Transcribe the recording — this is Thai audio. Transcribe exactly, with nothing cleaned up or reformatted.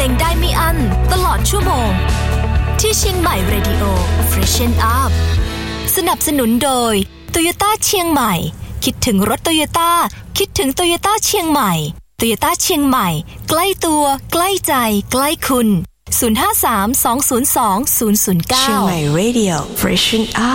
งได้ไม่อั้นตลอดชั่วโมงที่เชียงใหม่ Radio Freshen Up สนับสนุนโดย Toyota เชียงใหม่คิดถึงรถ Toyota คิดถึง Toyota เชียงใหม่ Toyota เชียงใหม่ใกล้ตัวใกล้ใจใกล้คุณศูนย์ ห้า สาม สอง ศูนย์ สอง ศูนย์ ศูนย์ เก้าเชียงใหม่ Radio Freshen Up